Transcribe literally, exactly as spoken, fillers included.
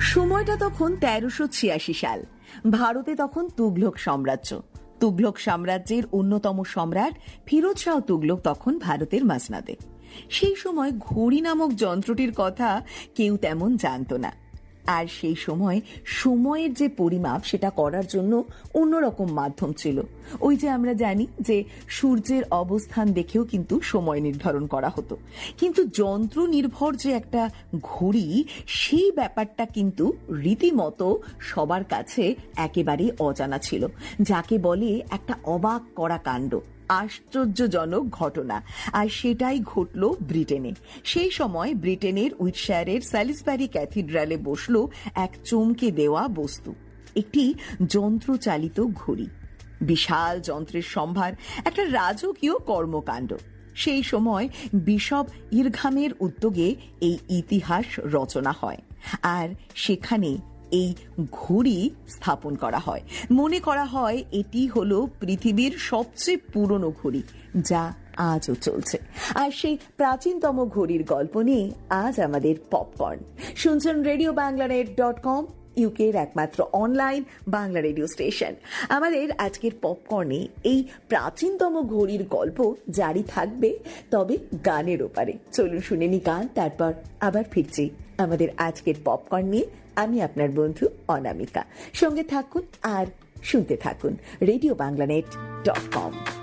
সময়টা তখন তেরোশো ছিয়াশি সাল। ভারতে তখন তুগলক সাম্রাজ্য। তুগলক সাম্রাজ্যের অন্যতম সম্রাট ফিরোজ শাহ তুগলক তখন ভারতের মাসনাদে। সেই সময় ঘড়ি নামক যন্ত্রটির কথা কেউ তেমন জানত না। আর সেই সময় সময়ের যে পরিমাপ সেটা করার জন্য অন্যরকম মাধ্যম ছিল। ওই যে আমরা জানি যে সূর্যের অবস্থান দেখেও কিন্তু সময় নির্ধারণ করা হতো, কিন্তু যন্ত্র নির্ভর যে একটা ঘড়ি, সেই ব্যাপারটা কিন্তু রীতিমতো সবার কাছে একেবারে অজানা ছিল, যাকে বলে একটা অবাক করা কাণ্ড, আশ্চর্যজনক ঘটনা। আর সেটাই ঘটল ব্রিটেনে। সেই সময় ব্রিটেনের উইটশায়ারের স্যালিসব্যারি ক্যাথিড্রালে বসল এক চমকে দেওয়া বস্তু, একটি যন্ত্রচালিত ঘড়ি। বিশাল যন্ত্রের সম্ভার, একটা রাজকীয় কর্মকাণ্ড। সেই সময় বিশপ ইরঘামের উদ্যোগে এই ইতিহাস রচনা হয়, আর সেখানে এই ঘড়ি স্থাপন করা হয়। মনে করা হয় এটি হলো পৃথিবীর সবচেয়ে পুরনো ঘড়ি, যা আজও চলছে। আর সেই প্রাচীনতম ঘড়ির গল্প নিয়ে আজ আমাদের পপকর্ন। শুনছেন radio Bangla net dot com, ইউকের একমাত্র অনলাইন বাংলা রেডিও স্টেশন। আমাদের আজকের পপকর্নে এই প্রাচীনতম ঘড়ির গল্প জারি থাকবে, তবে গানের ওপারে। চলুন শুনে নি গান, তারপর আবার ফিরছি আমাদের আজকের পপকর্ন নিয়ে। আমি আপনার বন্ধু অনামিকা। সঙ্গে থাকুন আর শুনতে থাকুন radio Bangla net dot com.